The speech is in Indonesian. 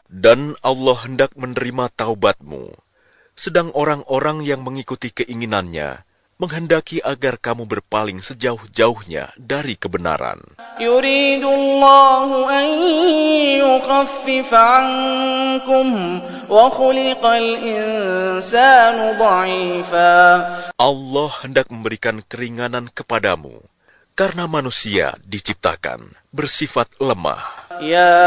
Dan Allah hendak menerima taubatmu, sedang orang-orang yang mengikuti keinginannya menghendaki agar kamu berpaling sejauh-jauhnya dari kebenaran. Yuridullahu an yukhaffifa ankum wa khuliqal insanu dha'ifa. Allah hendak memberikan keringanan kepadamu, karena manusia diciptakan bersifat lemah. Ya